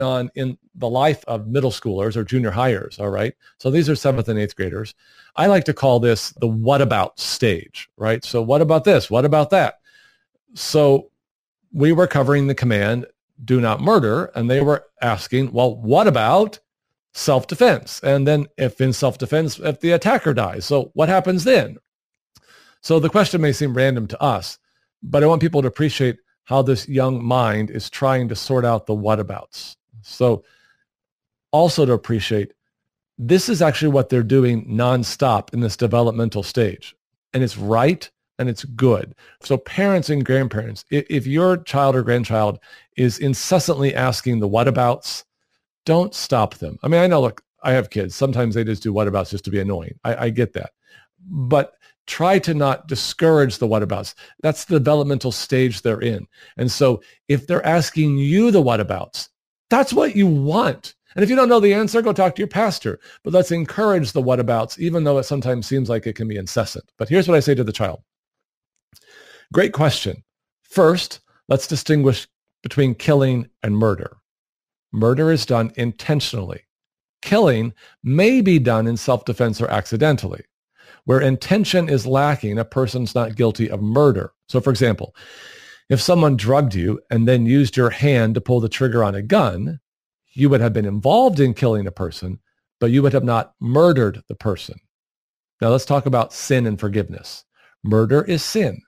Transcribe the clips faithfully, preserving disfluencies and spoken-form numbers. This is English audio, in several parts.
on in the life of middle schoolers or junior hires, all right? So these are seventh and eighth graders. I like to call this the what about stage, right? So what about this? What about that? So we were covering the command, do not murder, and they were asking, well, what about self-defense? And then if in self-defense, if the attacker dies, so what happens then? So the question may seem random to us, but I want people to appreciate how this young mind is trying to sort out the whatabouts. So also to appreciate, this is actually what they're doing nonstop in this developmental stage. And it's right and it's good. So parents and grandparents, if your child or grandchild is incessantly asking the whatabouts, don't stop them. I mean, I know, look, I have kids. Sometimes they just do whatabouts just to be annoying. I, I get that. But try to not discourage the whatabouts. That's the developmental stage they're in. And so if they're asking you the whatabouts, that's what you want. And if you don't know the answer, go talk to your pastor. But let's encourage the whatabouts, even though it sometimes seems like it can be incessant. But here's what I say to the child. Great question. First, let's distinguish between killing and murder. Murder is done intentionally. Killing may be done in self-defense or accidentally. Where intention is lacking, a person's not guilty of murder. So for example, if someone drugged you and then used your hand to pull the trigger on a gun, you would have been involved in killing a person, but you would have not murdered the person. Now let's talk about sin and forgiveness. Murder is sin,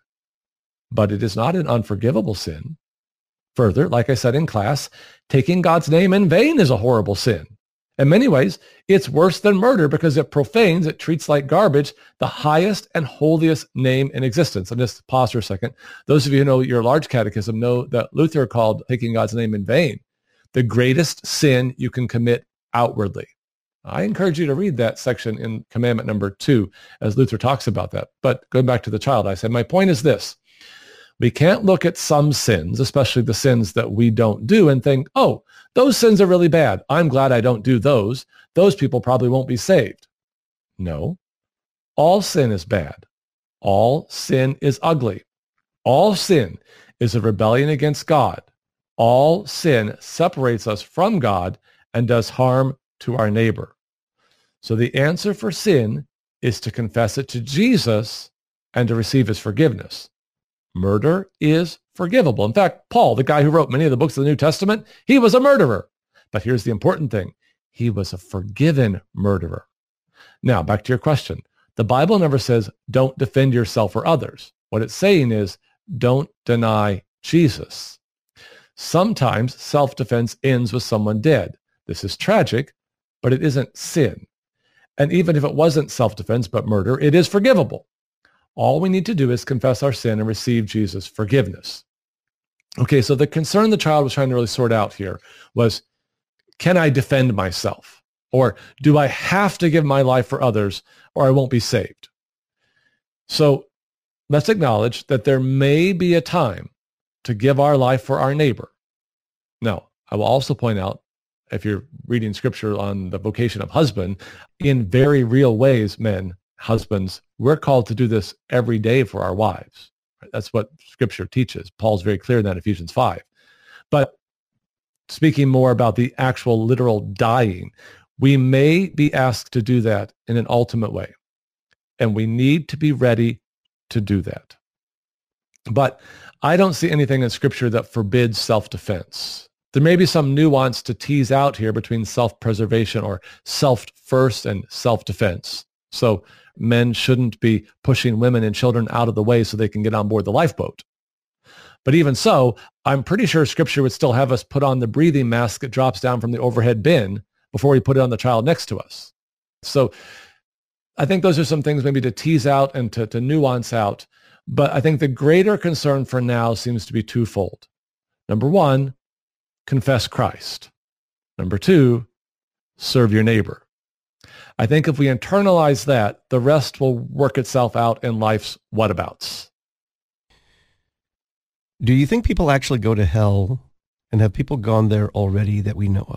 but it is not an unforgivable sin. Further, like I said in class, taking God's name in vain is a horrible sin. In many ways, it's worse than murder because it profanes, it treats like garbage, the highest and holiest name in existence. And just pause for a second. Those of you who know your large catechism know that Luther called taking God's name in vain the greatest sin you can commit outwardly. I encourage you to read that section in commandment number two as Luther talks about that. But going back to the child, I said, my point is this. We can't look at some sins, especially the sins that we don't do, and think, oh, those sins are really bad. I'm glad I don't do those. Those people probably won't be saved. No, all sin is bad. All sin is ugly. All sin is a rebellion against God. All sin separates us from God and does harm to our neighbor. So the answer for sin is to confess it to Jesus and to receive his forgiveness. Murder is forgivable. In fact, Paul, the guy who wrote many of the books of the New Testament, he was a murderer. But here's the important thing. He was a forgiven murderer. Now, back to your question. The Bible never says, don't defend yourself or others. What it's saying is, don't deny Jesus. Sometimes self-defense ends with someone dead. This is tragic, but it isn't sin. And even if it wasn't self-defense but murder, it is forgivable. All we need to do is confess our sin and receive Jesus' forgiveness. Okay, so the concern the child was trying to really sort out here was, can I defend myself? Or do I have to give my life for others or I won't be saved? So let's acknowledge that there may be a time to give our life for our neighbor. Now, I will also point out, if you're reading scripture on the vocation of husband, in very real ways, men, husbands, we're called to do this every day for our wives. That's what scripture teaches. Paul's very clear in that in Ephesians five. But speaking more about the actual literal dying, we may be asked to do that in an ultimate way. And we need to be ready to do that. But I don't see anything in scripture that forbids self-defense. There may be some nuance to tease out here between self-preservation or self-first and self-defense. So men shouldn't be pushing women and children out of the way so they can get on board the lifeboat. But even so, I'm pretty sure scripture would still have us put on the breathing mask that drops down from the overhead bin before we put it on the child next to us. So I think those are some things maybe to tease out and to, to nuance out. But I think the greater concern for now seems to be twofold. Number one, confess Christ. Number two, serve your neighbor. I think if we internalize that, the rest will work itself out in life's whatabouts. Do you think people actually go to hell, and have people gone there already that we know of?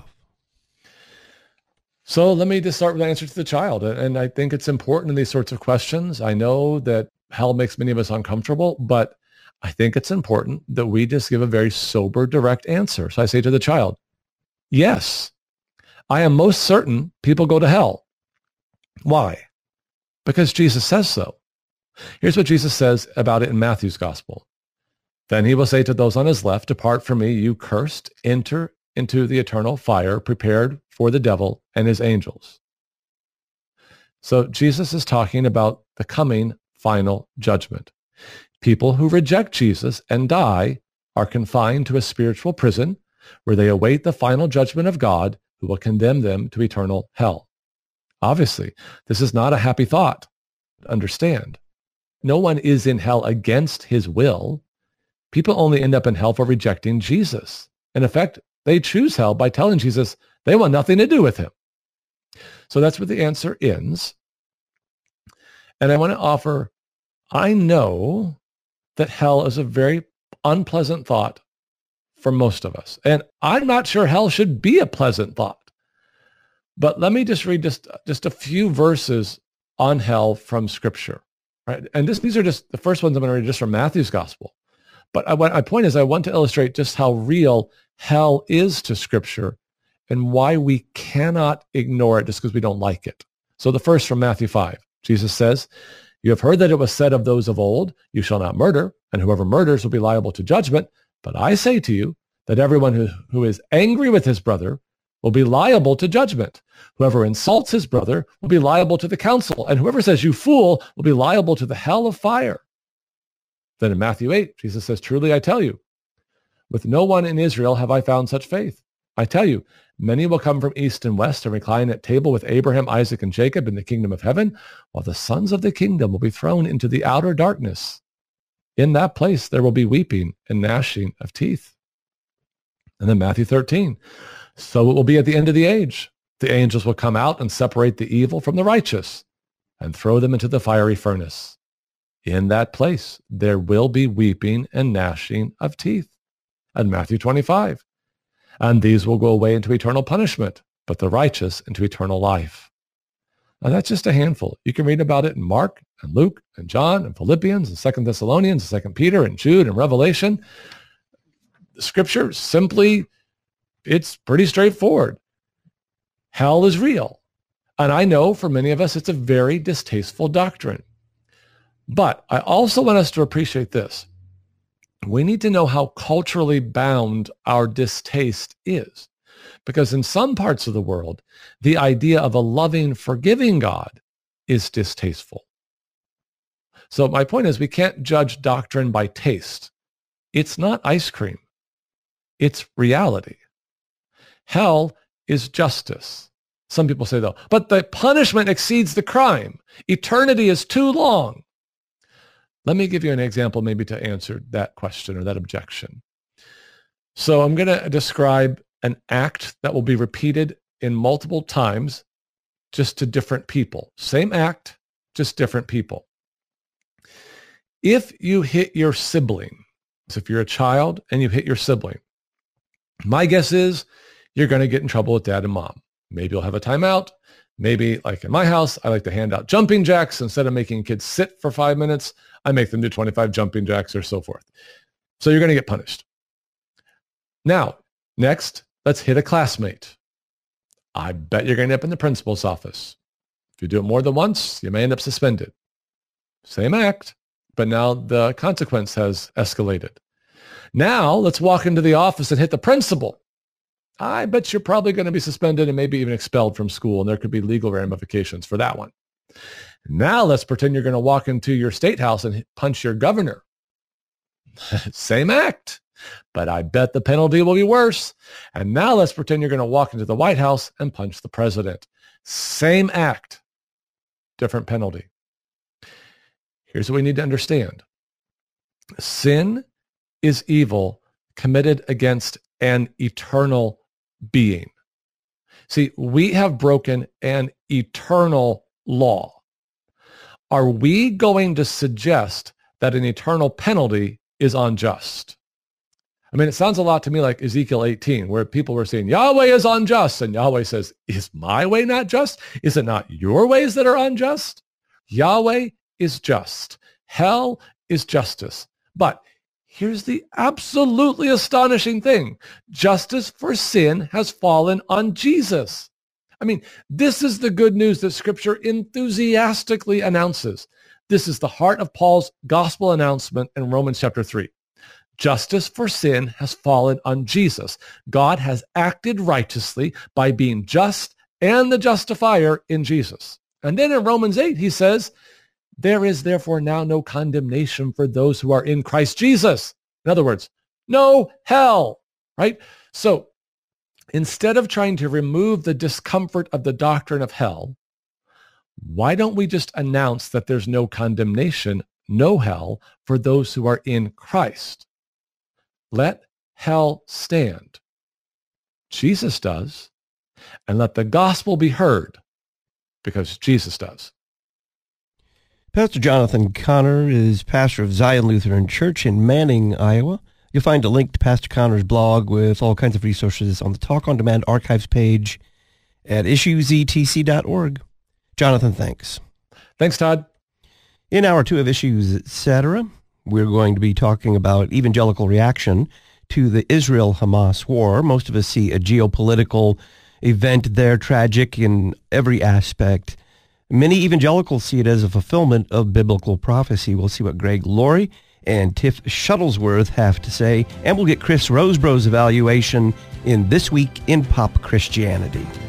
So let me just start with the answer to the child. And I think it's important in these sorts of questions. I know that hell makes many of us uncomfortable, but I think it's important that we just give a very sober, direct answer. So I say to the child, Yes, I am most certain people go to hell. Why? Because Jesus says so. Here's what Jesus says about it in Matthew's gospel. Then he will say to those on his left, depart from me, you cursed, enter into the eternal fire prepared for the devil and his angels. So Jesus is talking about the coming final judgment. People who reject Jesus and die are confined to a spiritual prison where they await the final judgment of God, who will condemn them to eternal hell. Obviously, this is not a happy thought. Understand, no one is in hell against his will. People only end up in hell for rejecting Jesus. In effect, they choose hell by telling Jesus they want nothing to do with him. So that's where the answer ends. And I want to offer, I know that hell is a very unpleasant thought for most of us. And I'm not sure hell should be a pleasant thought. But let me just read just, just a few verses on hell from Scripture. Right? And this, these are just the first ones I'm going to read just from Matthew's Gospel. But I, my point is I want to illustrate just how real hell is to Scripture and why we cannot ignore it just because we don't like it. So the first from Matthew five, Jesus says, you have heard that it was said of those of old, you shall not murder, and whoever murders will be liable to judgment. But I say to you that everyone who, who is angry with his brother will be liable to judgment. Whoever insults his brother will be liable to the council, and whoever says you fool will be liable to the hell of fire. Then in Matthew eight, Jesus says, truly I tell you, with no one in Israel have I found such faith. I tell you, many will come from east and west and recline at table with Abraham, Isaac, and Jacob in the kingdom of heaven, while the sons of the kingdom will be thrown into the outer darkness. In that place there will be weeping and gnashing of teeth. And then Matthew thirteen, so it will be at the end of the age. The angels will come out and separate the evil from the righteous and throw them into the fiery furnace. In that place there will be weeping and gnashing of teeth. And Matthew twenty-five, and these will go away into eternal punishment, but the righteous into eternal life. Now that's just a handful. You can read about it in Mark and Luke and John and Philippians and Second Thessalonians and Second Peter and Jude and Revelation. The Scripture simply, it's pretty straightforward. Hell is real. And I know for many of us, it's a very distasteful doctrine. But I also want us to appreciate this. We need to know how culturally bound our distaste is. Because in some parts of the world, the idea of a loving, forgiving God is distasteful. So my point is we can't judge doctrine by taste. It's not ice cream. It's reality. Hell is justice. Some people say, though, but the punishment exceeds the crime. Eternity is too long. Let me give you an example maybe to answer that question or that objection. So I'm going to describe an act that will be repeated in multiple times, just to different people. Same act, just different people. If you hit your sibling, so if you're a child and you hit your sibling, my guess is you're going to get in trouble with dad and mom. Maybe you'll have a timeout. Maybe, like in my house, I like to hand out jumping jacks. Instead of making kids sit for five minutes, I make them do twenty-five jumping jacks or so forth. So you're going to get punished. Now, next, let's hit a classmate. I bet you're going to end up in the principal's office. If you do it more than once, you may end up suspended. Same act, but now the consequence has escalated. Now, let's walk into the office and hit the principal. I bet you're probably going to be suspended and maybe even expelled from school, and there could be legal ramifications for that one. Now let's pretend you're going to walk into your state house and punch your governor. Same act, but I bet the penalty will be worse. And now let's pretend you're going to walk into the White House and punch the president. Same act, different penalty. Here's what we need to understand. Sin is evil committed against an eternal being. See, we have broken an eternal law. Are we going to suggest that an eternal penalty is unjust? I mean, it sounds a lot to me like Ezekiel eighteen, where people were saying, Yahweh is unjust. And Yahweh says, is my way not just? Is it not your ways that are unjust? Yahweh is just. Hell is justice. But here's the absolutely astonishing thing. Justice for sin has fallen on Jesus. I mean, this is the good news that Scripture enthusiastically announces. This is the heart of Paul's gospel announcement in Romans chapter three. Justice for sin has fallen on Jesus. God has acted righteously by being just and the justifier in Jesus. And then in Romans eight, he says, there is therefore now no condemnation for those who are in Christ Jesus. In other words, no hell, right? So instead of trying to remove the discomfort of the doctrine of hell, why don't we just announce that there's no condemnation, no hell for those who are in Christ? Let hell stand. Jesus does. And let the gospel be heard because Jesus does. Pastor Jonathan Conner is pastor of Zion Lutheran Church in Manning, Iowa. You'll find a link to Pastor Conner's blog with all kinds of resources on the Talk on Demand archives page at issues e t c dot org. Jonathan, thanks. Thanks, Todd. In hour two of Issues, et cetera, we're going to be talking about evangelical reaction to the Israel-Hamas war. Most of us see a geopolitical event there, tragic in every aspect. Many evangelicals see it as a fulfillment of biblical prophecy. We'll see what Greg Laurie and Tiff Shuttlesworth have to say, and we'll get Chris Rosebrough's evaluation in This Week in Pop Christianity.